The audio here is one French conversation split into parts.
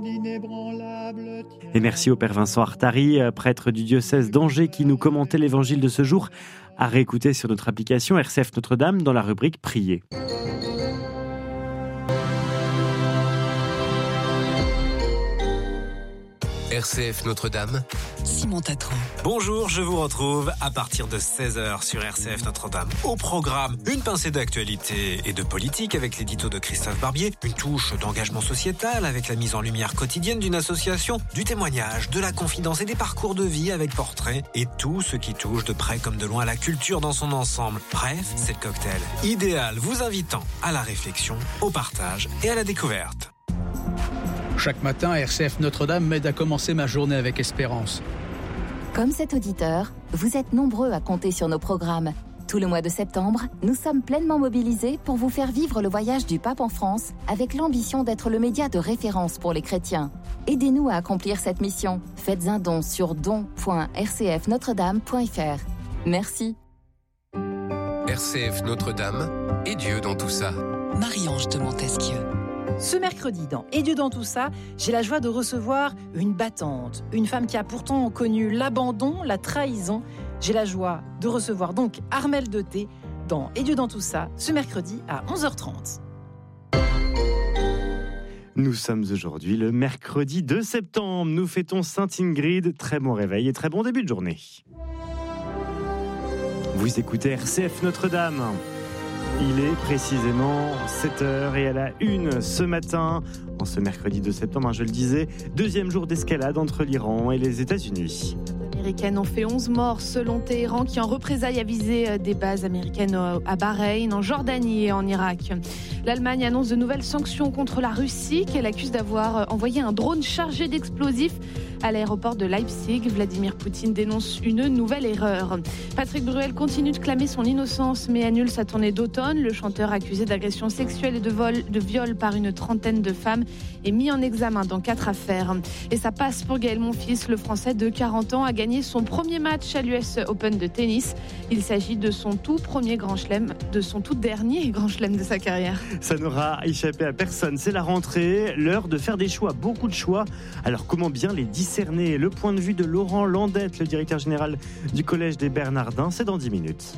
Et merci au Père Vincent Artari, prêtre du diocèse d'Angers, qui nous commentait l'évangile de ce jour, à réécouter sur notre application RCF Notre-Dame dans la rubrique Prier. RCF Notre-Dame, Simon Tatron. Bonjour, je vous retrouve à partir de 16h sur RCF Notre-Dame. Au programme, une pincée d'actualité et de politique avec l'édito de Christophe Barbier, une touche d'engagement sociétal avec la mise en lumière quotidienne d'une association, du témoignage, de la confidence et des parcours de vie avec portraits et tout ce qui touche de près comme de loin la culture dans son ensemble. Bref, c'est le cocktail idéal vous invitant à la réflexion, au partage et à la découverte. Chaque matin, RCF Notre-Dame m'aide à commencer ma journée avec espérance. Comme cet auditeur, vous êtes nombreux à compter sur nos programmes. Tout le mois de septembre, nous sommes pleinement mobilisés pour vous faire vivre le voyage du pape en France avec l'ambition d'être le média de référence pour les chrétiens. Aidez-nous à accomplir cette mission. Faites un don sur don.rcfnotredame.fr. Merci. RCF Notre-Dame et Dieu dans tout ça. Marie-Ange de Montesquieu. Ce mercredi, dans Et Dieu dans tout ça, j'ai la joie de recevoir une battante, une femme qui a pourtant connu l'abandon, la trahison. J'ai la joie de recevoir donc Armelle Deté dans Et Dieu dans tout ça, ce mercredi à 11h30. Nous sommes aujourd'hui le mercredi 2 septembre. Nous fêtons Sainte Ingrid. Très bon réveil et très bon début de journée. Vous écoutez RCF Notre-Dame. Il est précisément 7h et à la une ce matin, en ce mercredi 2 septembre, je le disais, deuxième jour d'escalade entre l'Iran et les États-Unis. Les Américaines ont fait 11 morts selon Téhéran qui en représailles a visé des bases américaines à Bahreïn, en Jordanie et en Irak. L'Allemagne annonce de nouvelles sanctions contre la Russie qu'elle accuse d'avoir envoyé un drone chargé d'explosifs à l'aéroport de Leipzig. Vladimir Poutine dénonce une nouvelle erreur. Patrick Bruel continue de clamer son innocence mais annule sa tournée d'automne. Le chanteur accusé d'agression sexuelle et de viol par une trentaine de femmes est mis en examen dans 4 affaires. Et ça passe pour Gaël Monfils, le Français de 40 ans a gagné son premier match à l'US Open de tennis. Il s'agit de son tout premier grand chelem, de son tout dernier grand chelem de sa carrière. Ça n'aura échappé à personne, c'est la rentrée, l'heure de faire des choix, beaucoup de choix. Alors comment bien les discerner ? Le point de vue de Laurent Landette, le directeur général du Collège des Bernardins, c'est dans 10 minutes.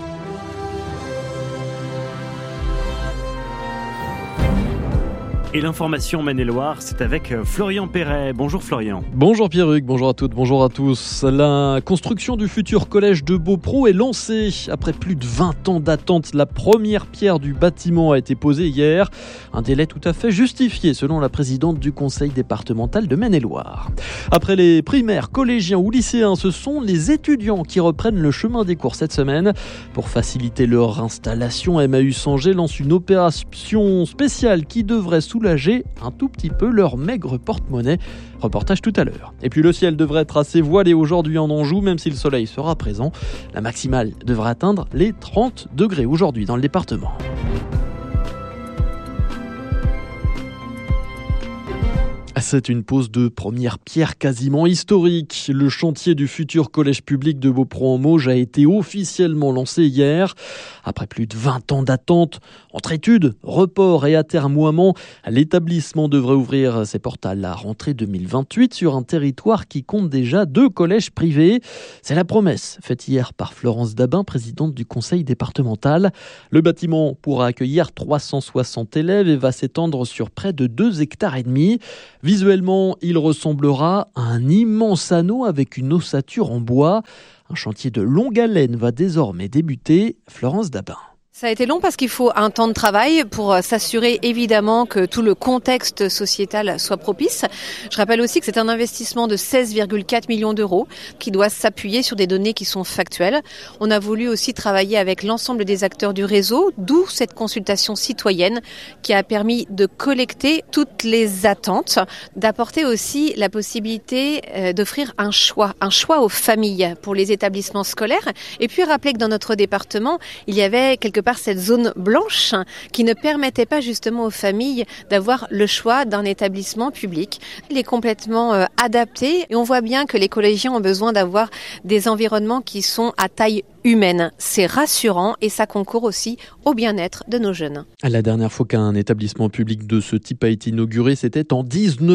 Et l'information Maine-et-Loire, c'est avec Florian Perret. Bonjour Florian. Bonjour Pierruc, bonjour à toutes, bonjour à tous. La construction du futur collège de Beaupro est lancée. Après plus de 20 ans d'attente, la première pierre du bâtiment a été posée hier. Un délai tout à fait justifié selon la présidente du conseil départemental de Maine-et-Loire. Après les primaires, collégiens ou lycéens, ce sont les étudiants qui reprennent le chemin des cours cette semaine. Pour faciliter leur installation, Emmaüs Angers lance une opération spéciale qui devrait soulager un tout petit peu leur maigre porte-monnaie. Reportage tout à l'heure. Et puis le ciel devrait être assez voilé aujourd'hui en Anjou, même si le soleil sera présent. La maximale devrait atteindre les 30 degrés aujourd'hui dans le département. C'est une pose de première pierre quasiment historique. Le chantier du futur collège public de Beaupro-en-Mauges a été officiellement lancé hier. Après plus de 20 ans d'attente, entre études, reports et atermoiements, l'établissement devrait ouvrir ses portes à la rentrée 2028 sur un territoire qui compte déjà 2 collèges privés. C'est la promesse faite hier par Florence Dabin, présidente du conseil départemental. Le bâtiment pourra accueillir 360 élèves et va s'étendre sur près de 2,5 hectares. Visuellement, il ressemblera à un immense anneau avec une ossature en bois. Un chantier de longue haleine va désormais débuter. Florence Dabin. Ça a été long parce qu'il faut un temps de travail pour s'assurer évidemment que tout le contexte sociétal soit propice. Je rappelle aussi que c'est un investissement de 16,4 millions d'euros qui doit s'appuyer sur des données qui sont factuelles. On a voulu aussi travailler avec l'ensemble des acteurs du réseau, d'où cette consultation citoyenne qui a permis de collecter toutes les attentes, d'apporter aussi la possibilité d'offrir un choix aux familles pour les établissements scolaires. Et puis rappeler que dans notre département, il y avait quelque part cette zone blanche qui ne permettait pas justement aux familles d'avoir le choix d'un établissement public. Il est complètement adapté et on voit bien que les collégiens ont besoin d'avoir des environnements qui sont à taille humaine. C'est rassurant et ça concourt aussi au bien-être de nos jeunes. La dernière fois qu'un établissement public de ce type a été inauguré, c'était en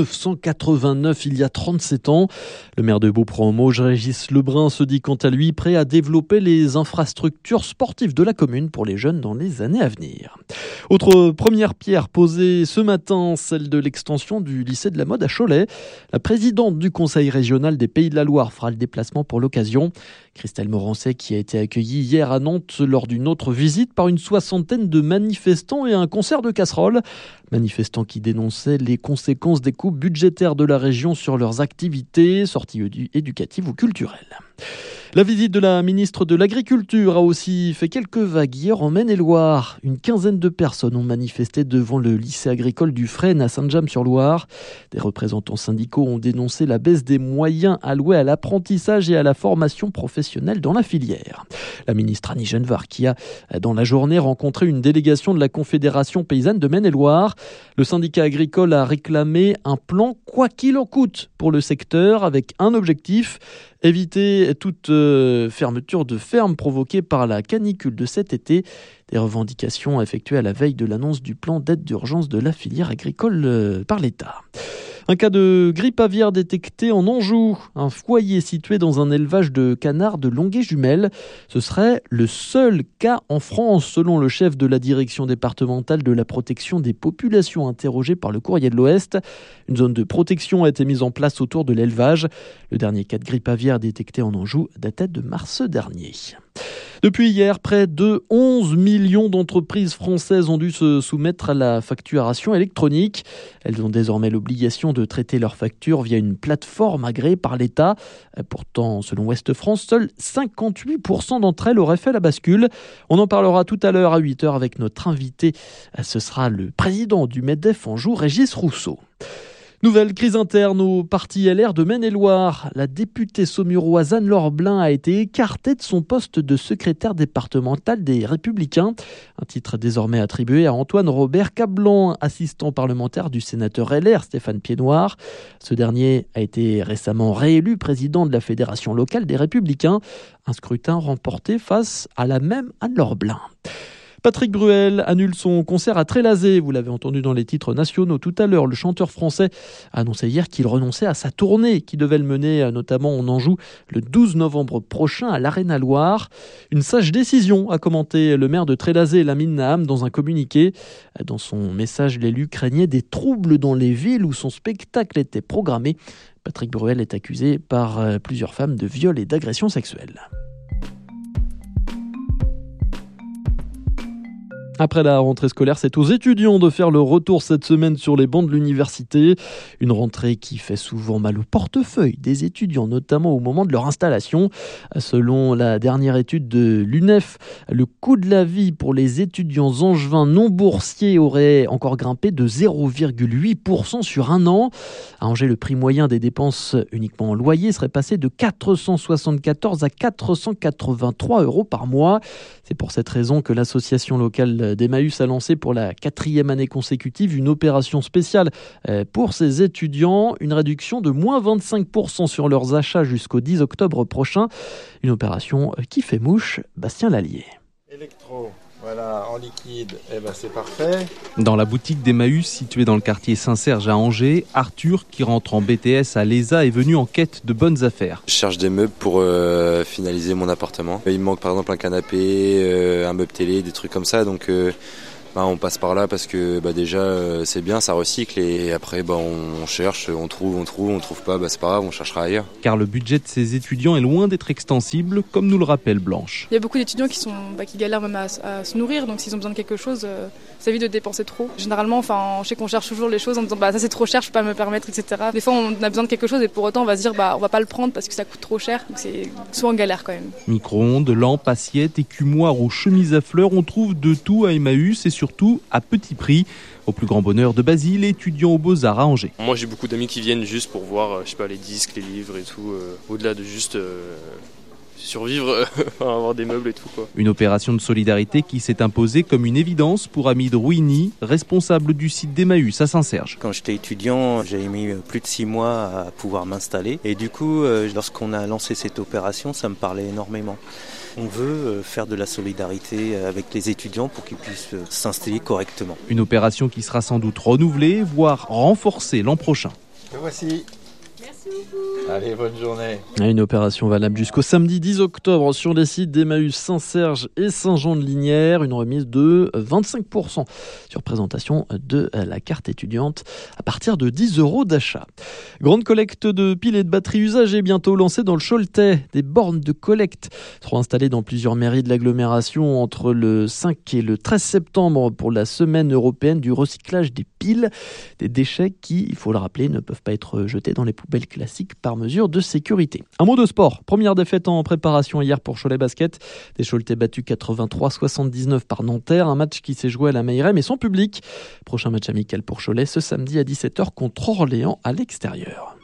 1989, il y a 37 ans. Le maire de Beaupréau-en-Mauges, Régis Lebrun, se dit quant à lui prêt à développer les infrastructures sportives de la commune pour les jeunes dans les années à venir. Autre première pierre posée ce matin, celle de l'extension du lycée de la mode à Cholet. La présidente du conseil régional des Pays de la Loire fera le déplacement pour l'occasion. Christelle Morancet, qui a été accueillie hier à Nantes lors d'une autre visite par une soixantaine de manifestants et un concert de casseroles. Manifestants qui dénonçaient les conséquences des coupes budgétaires de la région sur leurs activités, sorties éducatives ou culturelles. La visite de la ministre de l'Agriculture a aussi fait quelques vagues hier en Maine-et-Loire. Une quinzaine de personnes ont manifesté devant le lycée agricole du Fresne à Saint-James-sur-Loire. Des représentants syndicaux ont dénoncé la baisse des moyens alloués à l'apprentissage et à la formation professionnelle dans la filière. La ministre Annie Genevard qui a, dans la journée, rencontré une délégation de la Confédération paysanne de Maine-et-Loire. Le syndicat agricole a réclamé un plan quoi qu'il en coûte pour le secteur avec un objectif: éviter toute fermeture de ferme provoquée par la canicule de cet été. Des revendications effectuées à la veille de l'annonce du plan d'aide d'urgence de la filière agricole par l'État. Un cas de grippe aviaire détecté en Anjou. Un foyer situé dans un élevage de canards de Longuet-Jumelles. Ce serait le seul cas en France, selon le chef de la direction départementale de la protection des populations interrogé par le Courrier de l'Ouest. Une zone de protection a été mise en place autour de l'élevage. Le dernier cas de grippe aviaire détecté en Anjou datait de mars dernier. Depuis hier, près de 11 millions d'entreprises françaises ont dû se soumettre à la facturation électronique. Elles ont désormais l'obligation de traiter leurs factures via une plateforme agréée par l'État. Pourtant, selon Ouest France, seuls 58% d'entre elles auraient fait la bascule. On en parlera tout à l'heure à 8h avec notre invité. Ce sera le président du MEDEF Anjou, Régis Rousseau. Nouvelle crise interne au parti LR de Maine-et-Loire. La députée saumuroise Anne-Laure Blin a été écartée de son poste de secrétaire départemental des Républicains. Un titre désormais attribué à Antoine Robert Cablan, assistant parlementaire du sénateur LR Stéphane Piednoir. Ce dernier a été récemment réélu président de la Fédération locale des Républicains. Un scrutin remporté face à la même Anne-Laure Blin. Patrick Bruel annule son concert à Trélazé. Vous l'avez entendu dans les titres nationaux tout à l'heure. Le chanteur français a annoncé hier qu'il renonçait à sa tournée qui devait le mener notamment en Anjou le 12 novembre prochain à l'Arena Loire. Une sage décision, a commenté le maire de Trélazé, Lamine Naham, dans un communiqué. Dans son message, l'élu craignait des troubles dans les villes où son spectacle était programmé. Patrick Bruel est accusé par plusieurs femmes de viol et d'agression sexuelle. Après la rentrée scolaire, c'est aux étudiants de faire le retour cette semaine sur les bancs de l'université. Une rentrée qui fait souvent mal au portefeuille des étudiants, notamment au moment de leur installation. Selon la dernière étude de l'UNEF, le coût de la vie pour les étudiants angevins non boursiers aurait encore grimpé de 0,8% sur un an. À Angers, le prix moyen des dépenses uniquement en loyer serait passé de 474 à 483 € par mois. C'est pour cette raison que l'association locale d'Emmaüs a lancé pour la 4e année consécutive une opération spéciale pour ces étudiants, une réduction de moins 25% sur leurs achats jusqu'au 10 octobre prochain. Une opération qui fait mouche. Bastien Lallier. Électro, voilà, en liquide, c'est parfait. Dans la boutique d'Emmaüs située dans le quartier Saint-Serge à Angers, Arthur, qui rentre en BTS à l'ESA, est venu en quête de bonnes affaires. Je cherche des meubles pour finaliser mon appartement. Il me manque par exemple un canapé, un meuble télé, des trucs comme ça, donc on passe par là parce que déjà c'est bien, ça recycle et après on cherche, on trouve pas, c'est pas grave, on cherchera ailleurs. Car le budget de ces étudiants est loin d'être extensible, comme nous le rappelle Blanche. Il y a beaucoup d'étudiants qui galèrent même à se nourrir, donc s'ils ont besoin de quelque chose, ça évite de dépenser trop. Généralement, je sais qu'on cherche toujours les choses en disant ça c'est trop cher, je peux pas me permettre, etc. Des fois on a besoin de quelque chose et pour autant on va se dire on va pas le prendre parce que ça coûte trop cher, donc c'est souvent galère quand même. Micro-ondes, lampes, assiettes, écumoires ou chemises à fleurs, on trouve de tout à Emmaüs et surtout à petit prix. Au plus grand bonheur de Basile, étudiant aux Beaux-Arts à Angers. Moi j'ai beaucoup d'amis qui viennent juste pour voir les disques, les livres et tout, au-delà de juste survivre, avoir des meubles et tout, quoi. Une opération de solidarité qui s'est imposée comme une évidence pour Hamid Rouini, responsable du site d'Emmaüs à Saint-Serge. Quand j'étais étudiant, j'ai mis plus de 6 mois à pouvoir m'installer. Et du coup, lorsqu'on a lancé cette opération, ça me parlait énormément. On veut faire de la solidarité avec les étudiants pour qu'ils puissent s'installer correctement. Une opération qui sera sans doute renouvelée, voire renforcée l'an prochain. Le voici. Merci beaucoup. Allez, bonne journée. Une opération valable jusqu'au samedi 10 octobre sur les sites d'Emmaüs, Saint-Serge et Saint-Jean-de-Lignières. Une remise de 25% sur présentation de la carte étudiante à partir de 10 € d'achat. Grande collecte de piles et de batteries usagées bientôt lancée dans le Choletais. Des bornes de collecte seront installées dans plusieurs mairies de l'agglomération entre le 5 et le 13 septembre pour la semaine européenne du recyclage des piles. Des déchets qui, il faut le rappeler, ne peuvent pas être jetés dans les poubelles classiques par mesure de sécurité. Un mot de sport. Première défaite en préparation hier pour Cholet Basket. Des Choletais battus 83-79 par Nanterre. Un match qui s'est joué à la Meilleray mais sans public. Prochain match amical pour Cholet ce samedi à 17h contre Orléans à l'extérieur.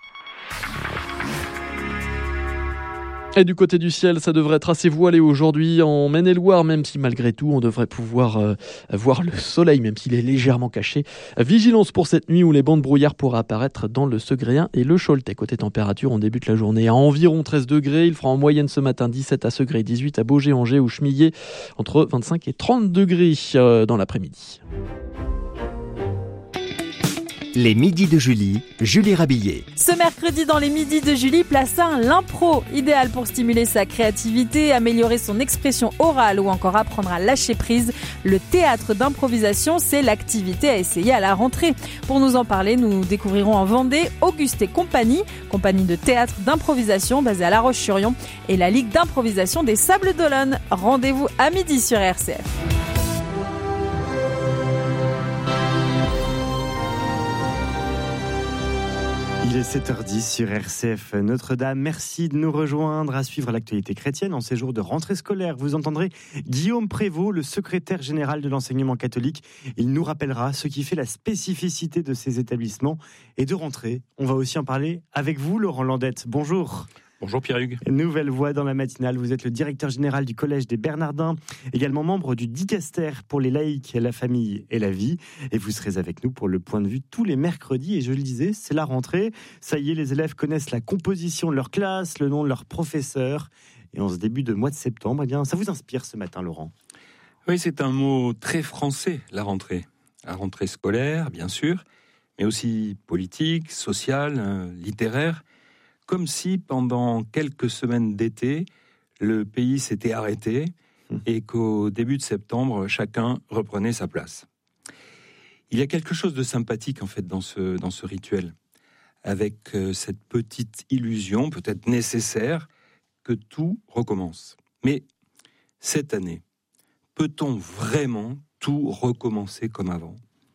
Et du côté du ciel, ça devrait être assez voilé aujourd'hui en Maine-et-Loire, même si malgré tout, on devrait pouvoir voir le soleil, même s'il est légèrement caché. Vigilance pour cette nuit où les bancs de brouillard pourraient apparaître dans le Segréen et le Choletais. Côté température, on débute la journée à environ 13 degrés. Il fera en moyenne ce matin 17 à Segré, 18 à Baugé, Angers ou Chemillé, entre 25 et 30 degrés dans l'après-midi. Les midis de Julie, Julie Rabillet. Ce mercredi dans les midis de Julie, place 1, l'impro. Idéal pour stimuler sa créativité, améliorer son expression orale ou encore apprendre à lâcher prise. Le théâtre d'improvisation, c'est l'activité à essayer à la rentrée. Pour nous en parler, nous découvrirons en Vendée Auguste et compagnie de théâtre d'improvisation basée à La Roche-sur-Yon et la Ligue d'improvisation des Sables d'Olonne. Rendez-vous à midi sur RCF. Il est 7h10 sur RCF Notre-Dame. Merci de nous rejoindre à suivre l'actualité chrétienne en ces jours de rentrée scolaire. Vous entendrez Guillaume Prévost, le secrétaire général de l'enseignement catholique. Il nous rappellera ce qui fait la spécificité de ces établissements et de rentrée. On va aussi en parler avec vous, Laurent Landette. Bonjour. Bonjour Pierre-Hugues. Nouvelle voix dans la matinale. Vous êtes le directeur général du Collège des Bernardins, également membre du Dicaster pour les laïcs, la famille et la vie. Et vous serez avec nous pour le point de vue tous les mercredis. Et je le disais, c'est la rentrée. Ça y est, les élèves connaissent la composition de leur classe, le nom de leur professeur. Et en ce début de mois de septembre, eh bien, ça vous inspire ce matin, Laurent? Oui, c'est un mot très français, la rentrée. La rentrée scolaire, bien sûr, mais aussi politique, sociale, littéraire. Comme si pendant quelques semaines d'été, le pays s'était arrêté et qu'au début de septembre, chacun reprenait sa place. Il y a quelque chose de sympathique en fait dans ce rituel, avec cette petite illusion, peut-être nécessaire, que tout recommence. Mais cette année, peut-on vraiment tout recommencer comme avant ?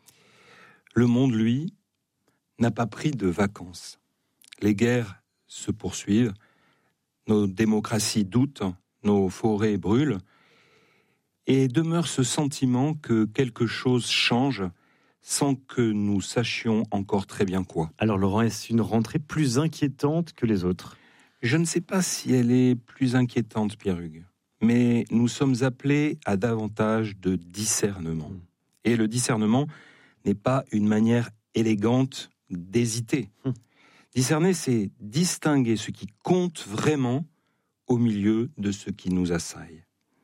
Le monde, lui, n'a pas pris de vacances. Les guerres se poursuivent, nos démocraties doutent, nos forêts brûlent, et demeure ce sentiment que quelque chose change sans que nous sachions encore très bien quoi. Alors Laurent, est-ce une rentrée plus inquiétante que les autres ? Je ne sais pas si elle est plus inquiétante, Pierre-Hugues, mais nous sommes appelés à davantage de discernement. Et le discernement n'est pas une manière élégante d'hésiter. Discerner, c'est distinguer ce qui compte vraiment au milieu de ce qui nous assaille.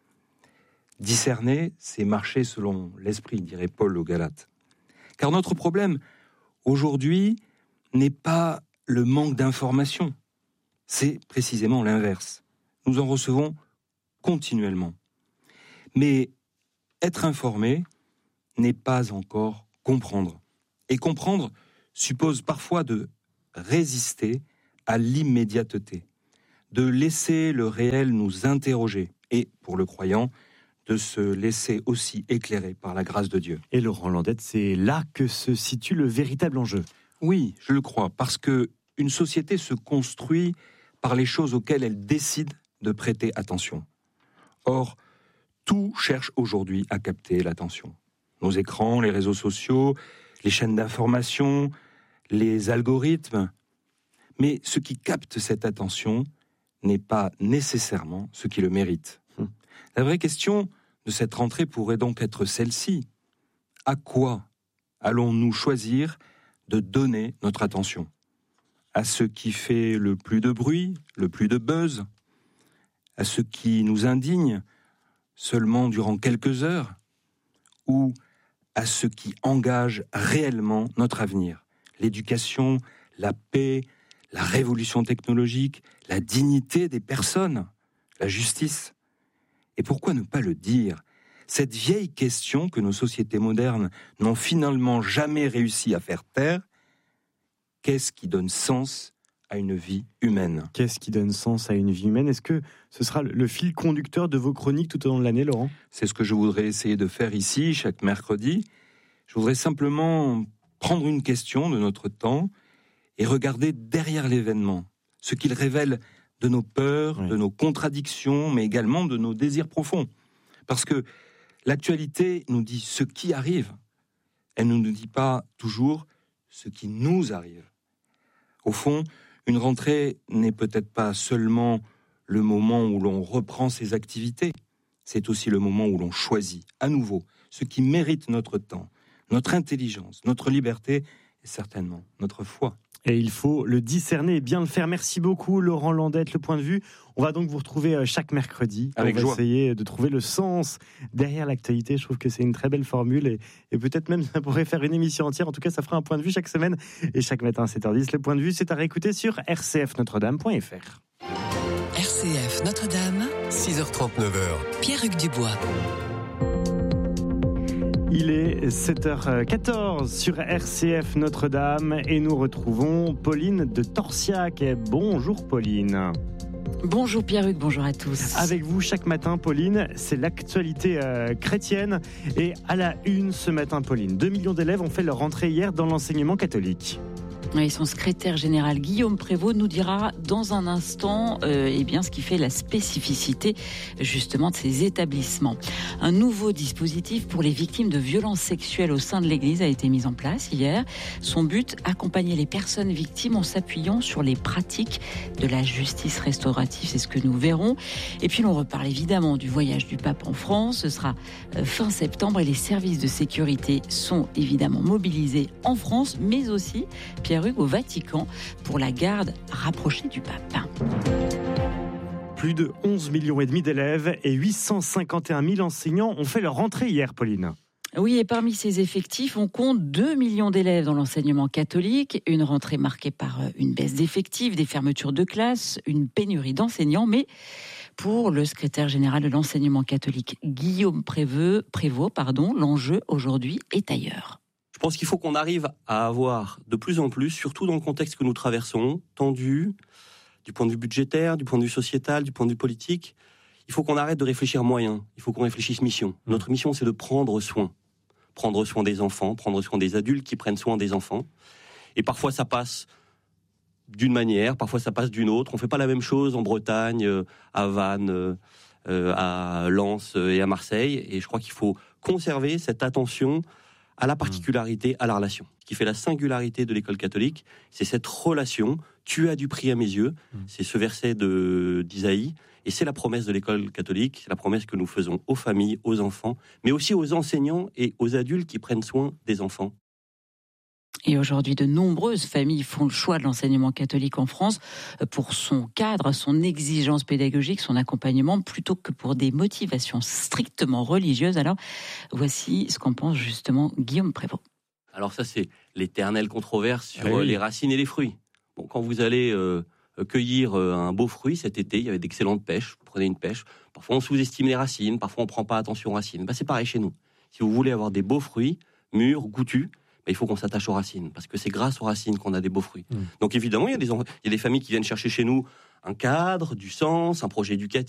Discerner, c'est marcher selon l'esprit, dirait Paul aux Galates. Car notre problème, aujourd'hui, n'est pas le manque d'informations. C'est précisément l'inverse. Nous en recevons continuellement. Mais être informé n'est pas encore comprendre. Et comprendre suppose parfois de résister à l'immédiateté, de laisser le réel nous interroger et, pour le croyant, de se laisser aussi éclairer par la grâce de Dieu. Et Laurent Landette, c'est là que se situe le véritable enjeu. Oui, je le crois, parce qu'une société se construit par les choses auxquelles elle décide de prêter attention. Or, tout cherche aujourd'hui à capter l'attention. Nos écrans, les réseaux sociaux, les chaînes d'information, les algorithmes. Mais ce qui capte cette attention n'est pas nécessairement ce qui le mérite. La vraie question de cette rentrée pourrait donc être celle-ci. À quoi allons-nous choisir de donner notre attention ? À ce qui fait le plus de bruit, le plus de buzz ? À ce qui nous indigne seulement durant quelques heures ? Ou à ce qui engage réellement notre avenir ? L'éducation, la paix, la révolution technologique, la dignité des personnes, la justice. Et pourquoi ne pas le dire ? Cette vieille question que nos sociétés modernes n'ont finalement jamais réussi à faire taire, qu'est-ce qui donne sens à une vie humaine ? Qu'est-ce qui donne sens à une vie humaine ? Est-ce que ce sera le fil conducteur de vos chroniques tout au long de l'année, Laurent ? C'est ce que je voudrais essayer de faire ici, chaque mercredi. Je voudrais simplement prendre une question de notre temps et regarder derrière l'événement, ce qu'il révèle de nos peurs, de nos contradictions, mais également de nos désirs profonds. Parce que l'actualité nous dit ce qui arrive, elle ne nous dit pas toujours ce qui nous arrive. Au fond, une rentrée n'est peut-être pas seulement le moment où l'on reprend ses activités, c'est aussi le moment où l'on choisit à nouveau ce qui mérite notre temps, notre intelligence, notre liberté et certainement notre foi. Et il faut le discerner et bien le faire. Merci beaucoup Laurent Landette, Le Point de Vue. On va donc vous retrouver chaque mercredi. Avec joie. On va essayer de trouver le sens derrière l'actualité. Je trouve que c'est une très belle formule et peut-être même ça pourrait faire une émission entière. En tout cas, ça fera un point de vue chaque semaine et chaque matin à 7h10. Le Point de Vue, c'est à réécouter sur rcfnotredame.fr. RCF Notre-Dame, 6h39. Pierre-Hugues Dubois. Il est 7h14 sur RCF Notre-Dame et nous retrouvons Pauline de Torsiac. Bonjour Pauline. Bonjour Pierre-Hugues, bonjour à tous. Avec vous chaque matin Pauline, c'est l'actualité chrétienne et à la une ce matin Pauline. 2 millions d'élèves ont fait leur rentrée hier dans l'enseignement catholique. Et son secrétaire général Guillaume Prévost nous dira dans un instant ce qui fait la spécificité justement de ces établissements. Un nouveau dispositif pour les victimes de violences sexuelles au sein de l'Église a été mis en place hier. Son but, accompagner les personnes victimes en s'appuyant sur les pratiques de la justice restaurative. C'est ce que nous verrons. Et puis l'on reparle évidemment du voyage du pape en France. Ce sera fin septembre et les services de sécurité sont évidemment mobilisés en France, mais aussi Pierre-Hugues au Vatican pour la garde rapprochée du pape. Plus de 11,5 millions d'élèves et 851 000 enseignants ont fait leur rentrée hier, Pauline. Oui, et parmi ces effectifs, on compte 2 millions d'élèves dans l'enseignement catholique. Une rentrée marquée par une baisse d'effectifs, des fermetures de classes, une pénurie d'enseignants. Mais pour le secrétaire général de l'enseignement catholique, Guillaume Prévost, l'enjeu aujourd'hui est ailleurs. Je pense qu'il faut qu'on arrive à avoir de plus en plus, surtout dans le contexte que nous traversons, tendu, du point de vue budgétaire, du point de vue sociétal, du point de vue politique, il faut qu'on arrête de réfléchir moyen, il faut qu'on réfléchisse mission. Notre mission, c'est de prendre soin des enfants, prendre soin des adultes qui prennent soin des enfants. Et parfois, ça passe d'une manière, parfois ça passe d'une autre. On ne fait pas la même chose en Bretagne, à Vannes, à Lens et à Marseille. Et je crois qu'il faut conserver cette attention à la particularité, à la relation. Ce qui fait la singularité de l'école catholique, c'est cette relation. Tu as du prix à mes yeux. C'est ce verset d'Isaïe. Et c'est la promesse de l'école catholique. C'est la promesse que nous faisons aux familles, aux enfants, mais aussi aux enseignants et aux adultes qui prennent soin des enfants. Et aujourd'hui, de nombreuses familles font le choix de l'enseignement catholique en France pour son cadre, son exigence pédagogique, son accompagnement, plutôt que pour des motivations strictement religieuses. Alors, voici ce qu'en pense justement Guillaume Prévost. Alors ça, c'est l'éternelle controverse sur les racines et les fruits. Bon, quand vous allez cueillir un beau fruit cet été, il y avait d'excellentes pêches, vous prenez une pêche, parfois on sous-estime les racines, parfois on ne prend pas attention aux racines. C'est pareil chez nous. Si vous voulez avoir des beaux fruits, mûrs, goûtus, il faut qu'on s'attache aux racines, parce que c'est grâce aux racines qu'on a des beaux fruits. Donc évidemment, il y a des familles qui viennent chercher chez nous un cadre, du sens, un projet éducatif,